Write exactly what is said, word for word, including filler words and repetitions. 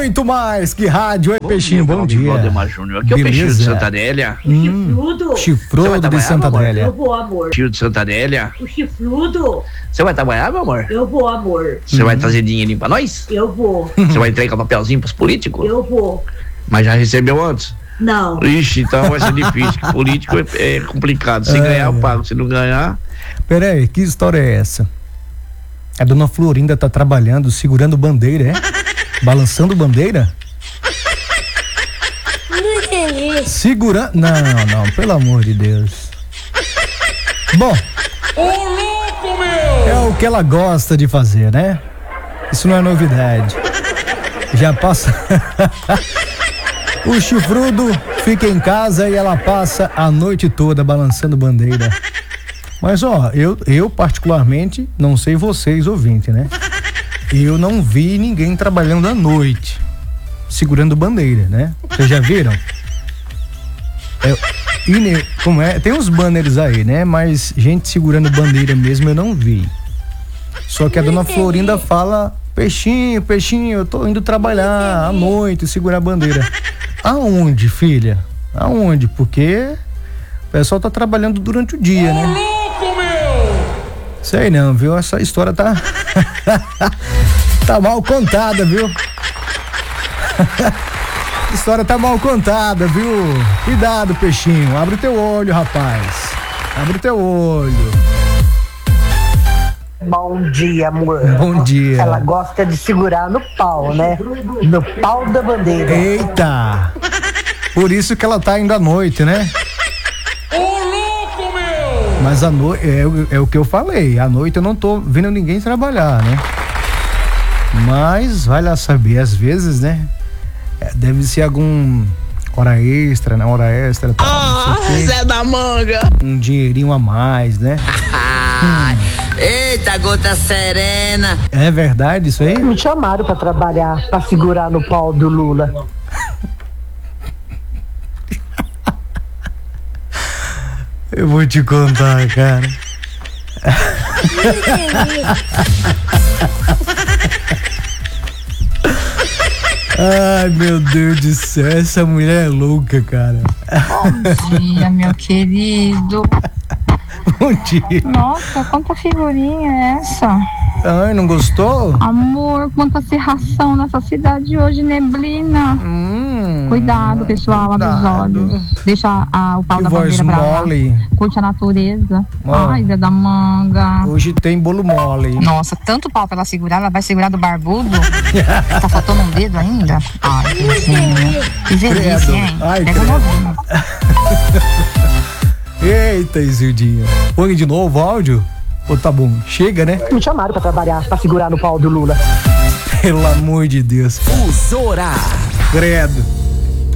muito mais que rádio. Oi, bom Peixinho, dia, bom dia. Valdemar Júnior, aqui é o Peixinho de Santa Adélia. Hum, Chifrudo. Chifrudo de Santa Adélia. Eu vou, amor. Tio de Santa Adélia. O chifrudo. Você vai trabalhar, meu amor? Eu vou, amor. Você hum. vai trazer dinheirinho pra nós? Eu vou. Você vai entregar papelzinho pros políticos? Eu vou. Mas já recebeu antes? Não. Ixi, então vai ser difícil. Político é, é complicado. Se é, ganhar, eu pago. Se não ganhar. Peraí, que história é essa? A dona Florinda tá trabalhando, segurando bandeira, é? Balançando bandeira? Não entendi. Segurando. Não, não, pelo amor de Deus. Bom. Ô, louco, meu! É o que ela gosta de fazer, né? Isso não é novidade. Já passa. O chifrudo fica em casa e ela passa a noite toda balançando bandeira. Mas ó, eu, eu particularmente, não sei vocês ouvintes, né? Eu não vi ninguém trabalhando à noite, segurando bandeira, né? Vocês já viram? É, e, como é? Tem uns banners aí, né? Mas gente segurando bandeira mesmo eu não vi. Só que a dona Florinda fala: Peixinho, Peixinho, eu tô indo trabalhar à noite, segurar a bandeira. Aonde, filha? Aonde? Porque o pessoal tá trabalhando durante o dia, né? Louco, meu! Sei não, viu? Essa história tá tá mal contada, viu? A história tá mal contada, viu? Cuidado, Peixinho. Abre o teu olho, rapaz. Abre o teu olho. Bom dia, amor. Bom dia. Ela gosta de segurar no pau, né? No pau da bandeira. Eita! Por isso que ela tá indo à noite, né? Ô, louco, meu! Mas à noite, é, é o que eu falei, à noite eu não tô vendo ninguém trabalhar, né? Mas, vai lá saber, às vezes, né? Deve ser algum hora extra, né? Hora extra, tal, Ah, Zé da Manga! Um dinheirinho a mais, né? hum. Eita, gota serena. É verdade isso aí? Me chamaram pra trabalhar, pra segurar no pau do Lula. Eu vou te contar, cara. Ai, meu Deus do céu, essa mulher é louca, cara. Bom dia, meu querido. Bom dia. Nossa, quanta figurinha é essa? Ai, não gostou? Amor, quanta cerração nessa cidade hoje, neblina. Hum, Cuidado, pessoal, abre os olhos. Deixa a, o pau que da voz bandeira pra mole. lá. Curte a natureza. Oh. Ai, Zé da Manga. Hoje tem bolo mole. Nossa, tanto pau pra ela segurar, ela vai segurar do barbudo. Tá faltando um dedo ainda? Ai, que que delícia, hein? Ai, Pega novinho. Eita, Isildinha. Põe de novo o áudio? Ou tá bom? Chega, né? Me chamaram pra trabalhar, pra segurar no pau do Lula. Pelo amor de Deus. Os Horários. Credo.